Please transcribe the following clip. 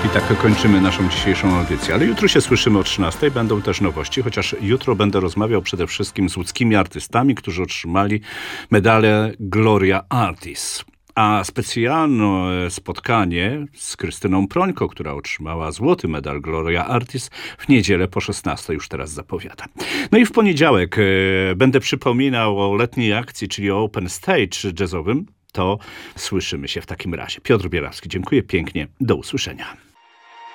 I tak kończymy naszą dzisiejszą audycję. Ale jutro się słyszymy o 13:00. Będą też nowości, chociaż jutro będę rozmawiał przede wszystkim z łódzkimi artystami, którzy otrzymali medalę Gloria Artis. A specjalne spotkanie z Krystyną Prońko, która otrzymała złoty medal Gloria Artis, w niedzielę po 16:00 już teraz zapowiada. No i w poniedziałek będę przypominał o letniej akcji, czyli o Open Stage jazzowym. To słyszymy się w takim razie. Piotr Bierawski, dziękuję pięknie. Do usłyszenia.